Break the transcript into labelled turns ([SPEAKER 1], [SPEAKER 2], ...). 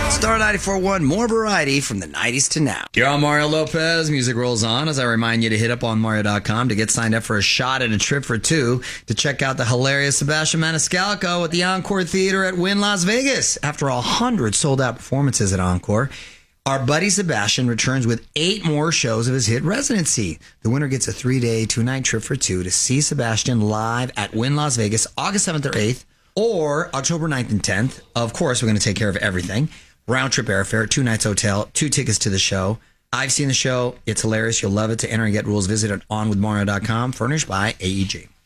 [SPEAKER 1] Star 94.1, more variety from the 90s to now. You're on Mario Lopez. Music rolls on as I remind you to hit up on Mario.com to get signed up for a shot at a trip for two to check out the hilarious Sebastian Maniscalco at the Encore Theater at Wynn Las Vegas. After 100 sold-out performances at Encore, our buddy Sebastian returns with 8 more shows of his hit residency. The winner gets a 3-day, 2-night trip for two to see Sebastian live at Wynn Las Vegas August 7th or 8th or October 9th and 10th. Of course, we're going to take care of everything. Round-trip airfare, 2 nights hotel, 2 tickets to the show. I've seen the show. It's hilarious. You'll love it. To enter and get rules, visit onwithmario.com, furnished by AEG.